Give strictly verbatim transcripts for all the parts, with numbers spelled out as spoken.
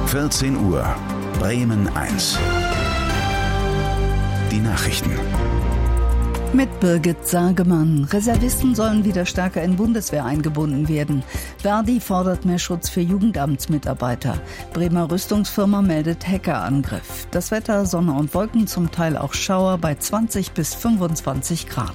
vierzehn Uhr, Bremen eins. Die Nachrichten. Mit Birgit Sagemann. Reservisten sollen wieder stärker in Bundeswehr eingebunden werden. Verdi fordert mehr Schutz für Jugendamtsmitarbeiter. Bremer Rüstungsfirma meldet Hackerangriff. Das Wetter, Sonne und Wolken, zum Teil auch Schauer bei zwanzig bis fünfundzwanzig Grad.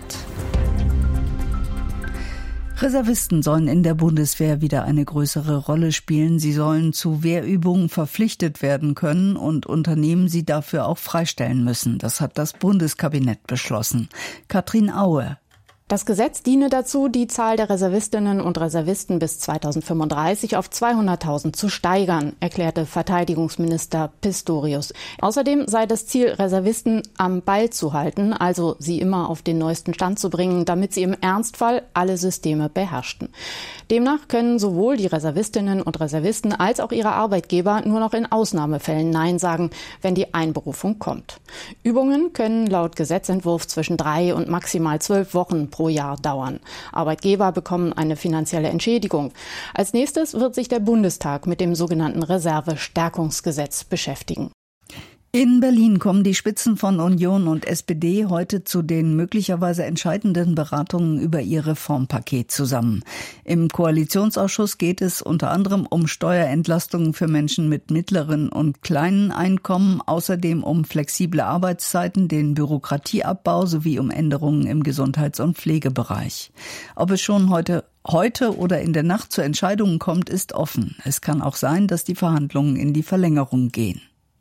Reservisten sollen in der Bundeswehr wieder eine größere Rolle spielen. Sie sollen zu Wehrübungen verpflichtet werden können und Unternehmen sie dafür auch freistellen müssen. Das hat das Bundeskabinett beschlossen. Katrin Aue. Das Gesetz diene dazu, die Zahl der Reservistinnen und Reservisten bis zweitausendfünfunddreißig auf zweihunderttausend zu steigern, erklärte Verteidigungsminister Pistorius. Außerdem sei das Ziel, Reservisten am Ball zu halten, also sie immer auf den neuesten Stand zu bringen, damit sie im Ernstfall alle Systeme beherrschten. Demnach können sowohl die Reservistinnen und Reservisten als auch ihre Arbeitgeber nur noch in Ausnahmefällen Nein sagen, wenn die Einberufung kommt. Übungen können laut Gesetzentwurf zwischen drei und maximal zwölf Wochen pro Jahr dauern. Arbeitgeber bekommen eine finanzielle Entschädigung. Als nächstes wird sich der Bundestag mit dem sogenannten Reservestärkungsgesetz beschäftigen. In Berlin kommen die Spitzen von Union und S P D heute zu den möglicherweise entscheidenden Beratungen über ihr Reformpaket zusammen. Im Koalitionsausschuss geht es unter anderem um Steuerentlastungen für Menschen mit mittleren und kleinen Einkommen, außerdem um flexible Arbeitszeiten, den Bürokratieabbau sowie um Änderungen im Gesundheits- und Pflegebereich. Ob es schon heute Heute oder in der Nacht zu Entscheidungen kommt, ist offen. Es kann auch sein, dass die Verhandlungen in die Verlängerung gehen.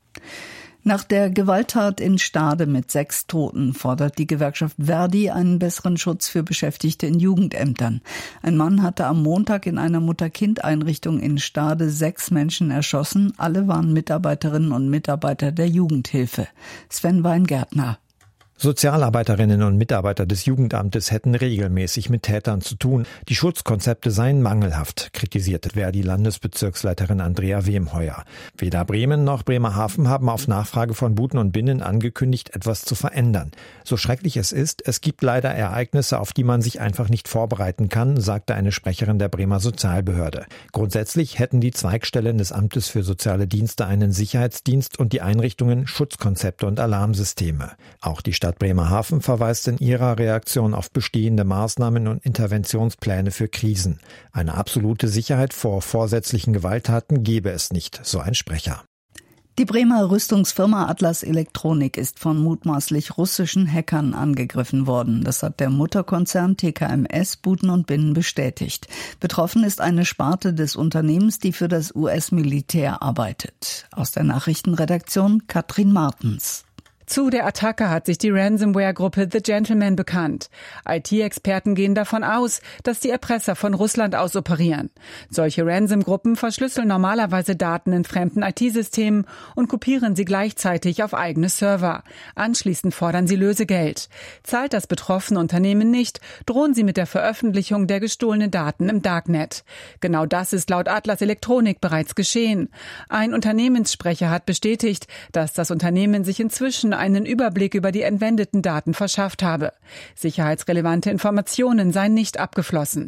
Nach der Gewalttat in Stade mit sechs Toten fordert die Gewerkschaft Verdi einen besseren Schutz für Beschäftigte in Jugendämtern. Ein Mann hatte am Montag in einer Mutter-Kind-Einrichtung in Stade sechs Menschen erschossen. Alle waren Mitarbeiterinnen und Mitarbeiter der Jugendhilfe. Sven Weingärtner. Sozialarbeiterinnen und Mitarbeiter des Jugendamtes hätten regelmäßig mit Tätern zu tun. Die Schutzkonzepte seien mangelhaft, kritisierte Verdi-Landesbezirksleiterin Andrea Wemheuer. Weder Bremen noch Bremerhaven haben auf Nachfrage von Buten und Binnen angekündigt, etwas zu verändern. So schrecklich es ist, es gibt leider Ereignisse, auf die man sich einfach nicht vorbereiten kann, sagte eine Sprecherin der Bremer Sozialbehörde. Grundsätzlich hätten die Zweigstellen des Amtes für soziale Dienste einen Sicherheitsdienst und die Einrichtungen Schutzkonzepte und Alarmsysteme. Auch die Stadt Bremerhaven verweist in ihrer Reaktion auf bestehende Maßnahmen und Interventionspläne für Krisen. Eine absolute Sicherheit vor vorsätzlichen Gewalttaten gebe es nicht, so ein Sprecher. Die Bremer Rüstungsfirma Atlas Elektronik ist von mutmaßlich russischen Hackern angegriffen worden. Das hat der Mutterkonzern T K M S Buten und Binnen bestätigt. Betroffen ist eine Sparte des Unternehmens, die für das U S-Militär arbeitet. Aus der Nachrichtenredaktion Katrin Martens. Zu der Attacke hat sich die Ransomware-Gruppe The Gentleman bekannt. I T-Experten gehen davon aus, dass die Erpresser von Russland aus operieren. Solche Ransom-Gruppen verschlüsseln normalerweise Daten in fremden I T-Systemen und kopieren sie gleichzeitig auf eigene Server. Anschließend fordern sie Lösegeld. Zahlt das betroffene Unternehmen nicht, drohen sie mit der Veröffentlichung der gestohlenen Daten im Darknet. Genau das ist laut Atlas Elektronik bereits geschehen. Ein Unternehmenssprecher hat bestätigt, dass das Unternehmen sich inzwischen einen Überblick über die entwendeten Daten verschafft habe. Sicherheitsrelevante Informationen seien nicht abgeflossen.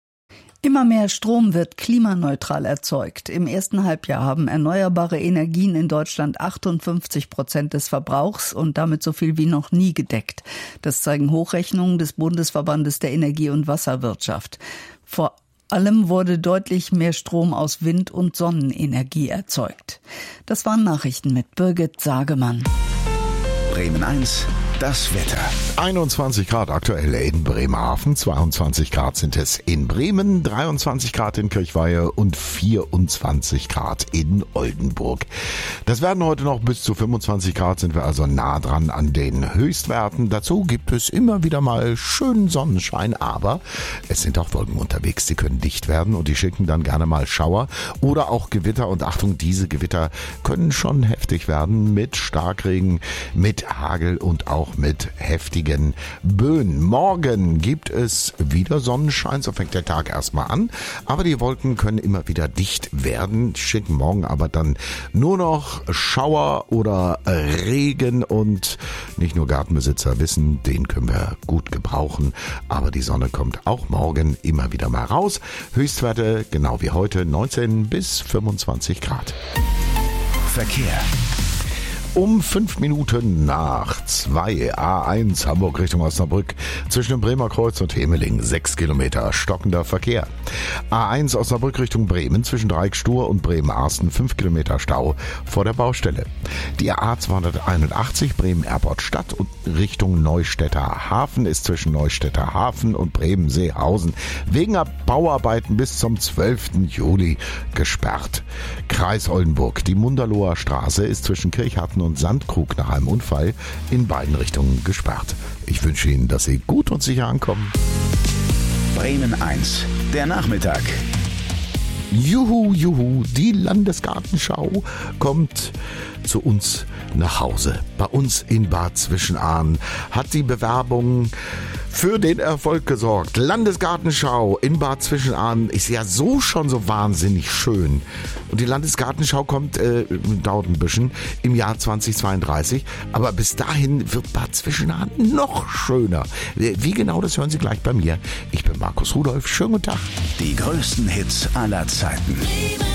Immer mehr Strom wird klimaneutral erzeugt. Im ersten Halbjahr haben erneuerbare Energien in Deutschland achtundfünfzig Prozent des Verbrauchs und damit so viel wie noch nie gedeckt. Das zeigen Hochrechnungen des Bundesverbandes der Energie- und Wasserwirtschaft. Vor allem wurde deutlich mehr Strom aus Wind- und Sonnenenergie erzeugt. Das waren Nachrichten mit Birgit Sagemann. Bremen eins, das Wetter. einundzwanzig Grad aktuell in Bremerhaven, zweiundzwanzig Grad sind es in Bremen, dreiundzwanzig Grad in Kirchweihe und vierundzwanzig Grad in Oldenburg. Das werden heute noch bis zu fünfundzwanzig Grad, sind wir also nah dran an den Höchstwerten. Dazu gibt es immer wieder mal schönen Sonnenschein, aber es sind auch Wolken unterwegs, die können dicht werden und die schicken dann gerne mal Schauer oder auch Gewitter. Und Achtung, diese Gewitter können schon heftig werden mit Starkregen, mit Hagel und auch mit heftigen Böen. Morgen gibt es wieder Sonnenschein, so fängt der Tag erstmal an, aber die Wolken können immer wieder dicht werden, schicken morgen aber dann nur noch Schauer oder Regen und nicht nur Gartenbesitzer wissen, den können wir gut gebrauchen, aber die Sonne kommt auch morgen immer wieder mal raus. Höchstwerte genau wie heute neunzehn bis fünfundzwanzig Grad. Verkehr. Um fünf Minuten nach zwei, A eins Hamburg Richtung Osnabrück, zwischen dem Bremer Kreuz und Hemeling, sechs Kilometer stockender Verkehr. A eins Osnabrück Richtung Bremen, zwischen Dreieck-Stur und Bremen-Arsten, fünf Kilometer Stau vor der Baustelle. Die A zweihunderteinundachtzig Bremen-Erport-Stadt und Richtung Neustädter Hafen ist zwischen Neustädter Hafen und Bremen-Seehausen wegen Bauarbeiten bis zum zwölften Juli gesperrt. Kreis Oldenburg, die Munderloher Straße ist zwischen Kirchharten und Sandkrug nach einem Unfall in beiden Richtungen gesperrt. Ich wünsche Ihnen, dass Sie gut und sicher ankommen. Bremen eins, der Nachmittag. Juhu, juhu, die Landesgartenschau kommt zu uns nach Hause. Bei uns in Bad Zwischenahn hat die Bewerbung für den Erfolg gesorgt. Landesgartenschau in Bad Zwischenahn ist ja so schon so wahnsinnig schön. Und die Landesgartenschau kommt, äh, dauert ein bisschen, im Jahr zweitausendzweiunddreißig. Aber bis dahin wird Bad Zwischenahn noch schöner. Wie genau, das hören Sie gleich bei mir. Ich bin Markus Rudolph. Schönen guten Tag. Die größten Hits aller Zeiten.